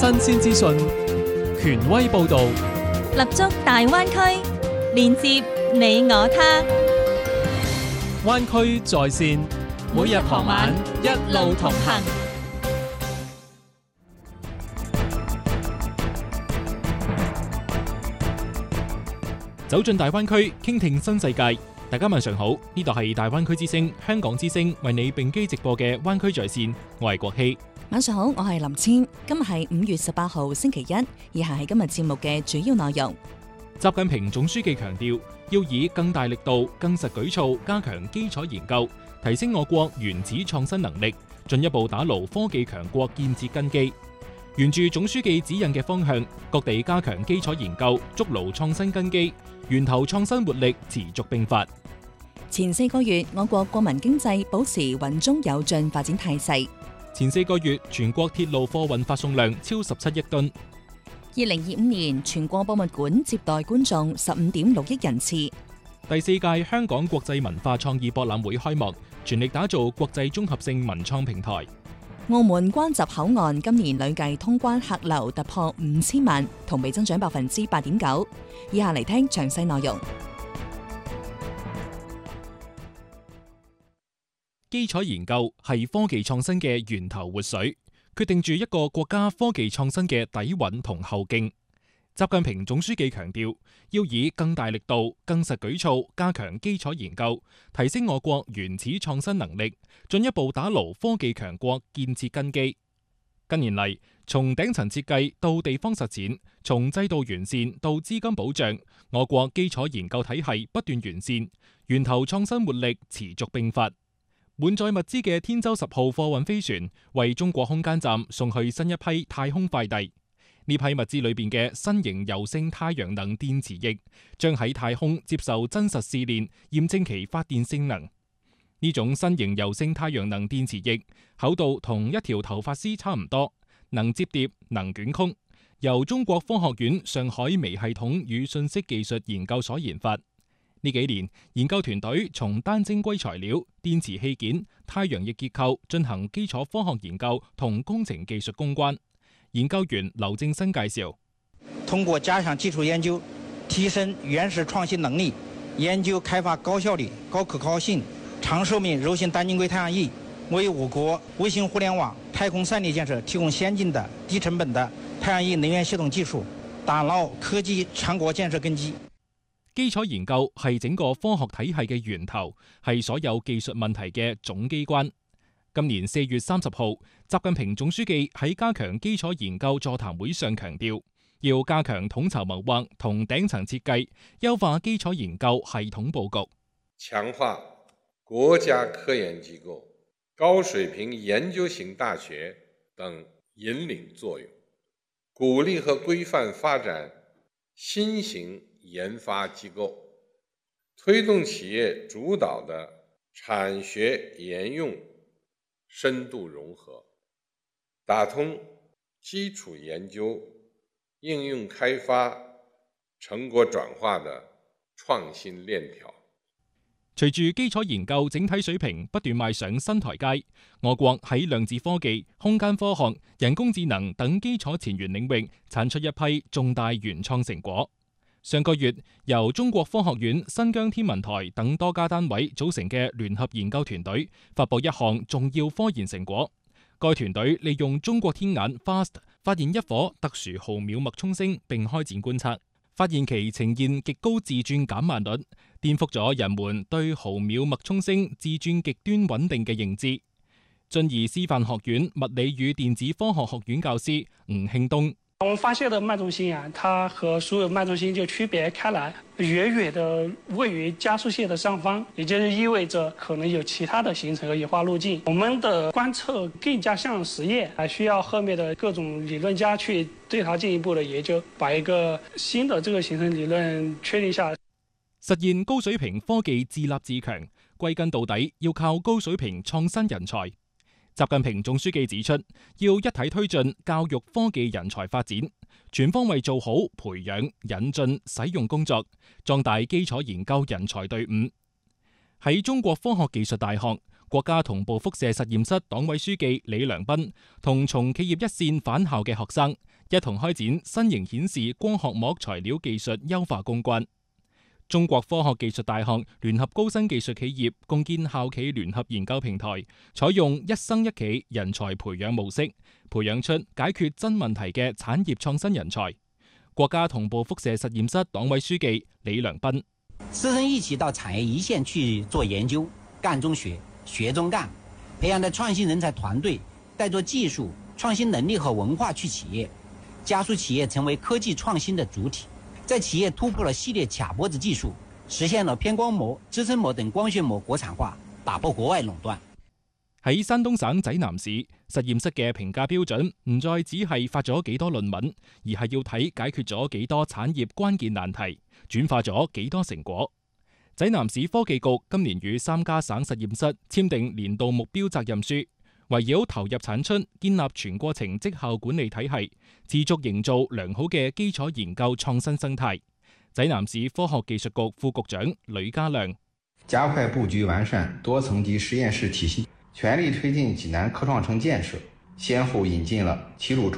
新鮮資訊，權威報導， 立足大灣區，連接你我他。 灣區在線，每日傍晚一路同行。走進大灣區，傾聽新世界。大家晚上好，呢度係大灣區之聲、香港之聲為你並機直播嘅灣區在線，我係國希。 晚上好，我係林千。今日係5月18號星期一，以下係今日節目嘅主要內容。 習近平總書記強調，要以更大力度、更實舉措加強基礎研究，提升我國原始創新能力，進一步打牢科技強國建設根基。沿住總書記指引嘅方向，各地加強基礎研究，築牢創新根基，源頭創新活力持續迸發。 前4個月，我國國民經濟保持穩中有進發展態勢。 前4個月，全國鐵路貨運發送量超17億噸。 2025年，全國博物館接待觀眾15.6億人次。 第4屆香港國際文化創意博覽會開幕，全力打造國際綜合性文創平台。 澳門關閘口岸今年累計通關客流突破5000萬，同比增長8.9%。以下嚟聽詳細內容。 基礎研究係科技創新嘅源頭活水，決定住一個國家科技創新嘅底蘊同後勁。習近平總書記強調，要以更大力度、更實舉措加強基礎研究，提升我國原始創新能力，進一步打牢科技強國建設根基。近年嚟，從頂層設計到地方實踐，從制度完善到資金保障，我國基礎研究體系不斷完善，源頭創新活力持續迸發。滿載物資嘅天舟10號貨運飛船為中國空間站送去新一批太空快遞。呢批物資裏邊嘅新型柔性太陽能電池翼將喺太空接受真實試煉，驗證其發電性能。呢種新型柔性太陽能電池翼厚度同一條頭髮絲差唔多，能摺疊，能捲曲，由中國科學院上海微系統與信息技術研究所研發。呢幾年，研究團隊從單晶硅材料、電池器件、太陽翼結構進行基礎科學研究同工程技術攻關。研究員劉正新介紹， 通過加強基礎研究，提升原始創新能力，研究開發高效率、高可靠性、長壽命柔性單晶硅太陽翼，為我國衛星互聯網、太空3D建設提供先進的、低成本的太陽翼能源系統技術，打牢科技強國建設根基。 基礎研究係整個科學體系嘅源頭，係所有技術問題嘅總機關。今年4月30號，習近平總書記喺加強基礎研究座談會上強調，要加強統籌謀劃同頂層設計，優化基礎研究系統佈局， 強化國家科研機構、高水平研究型大學等引領作用，鼓勵和規範發展新型研發機構，推動企業主導的產學研用深度融合，打通基礎研究、應用開發、成果轉化的創新鏈條。 隨住基礎研究整體水平不斷邁上新台階，我國喺量子科技、空間科學、人工智能等基礎前沿領域產出一批重大原創成果。上個月，由中國科學院、新疆天文台等多家單位組成嘅聯合研究團隊發佈一項重要科研成果。該團隊利用中國天眼 FAST 發現一顆特殊毫秒脈衝星並開展觀測，發現其呈現極高自轉減慢率，顛覆咗人們對毫秒脈衝星自轉極端穩定嘅認知。遵義師範學院物理與電子科學學院教師吳慶東， 我們發現的脈衝星啊，它和所有脈衝星就區別開來，遠遠的位於加速線的上方，也就是意味着可能有其他的形成和演化路徑。我們的觀測更加像實驗，還需要後面的各種理論家去對它進一步的研究，把一個新的這個形成理論確定下來。 實現高水平科技自立自強，歸根到底要靠高水平創新人才。習近平總書記指出，要一體推進教育科技人才發展，全方位做好培養、引進、使用工作，壯大基礎研究人才隊伍。喺中國科學技術大學， 國家同步輻射實驗室黨委書記李良斌同從企業一線返校嘅學生一同開展新型顯示光學膜材料技術優化攻關。中國科學技術大學聯合高新技術企業共建校企聯合研究平台，採用一生一企人才培養模式，培養出解決真問題嘅產業創新人才。國家同步輻射實驗室黨委書記李良斌： 師生一起到產業一線去做研究，幹中學，學中幹，培養的創新人才團隊帶着技術、創新能力和文化去企業，加速企業成為科技創新的主體。在企業突破了系列卡脖子技術，實現了偏光膜、支撐膜等光學膜國產化，打破國外壟斷。 喺山東省濟南市，實驗室嘅評價標準唔再只係發咗幾多論文，而係要睇解決咗幾多產業關鍵難題，轉化咗幾多成果。濟南市科技局今年與3家省實驗室簽訂年度目標責任書，圍繞投入產出、建立全過程績效管理體系，持續營造良好嘅基礎研究創新生態。濟南市科學技術局副局長呂家亮： 加快布局完善多層級實驗室體系，全力推進濟南科創城建設，先後引進了齊魯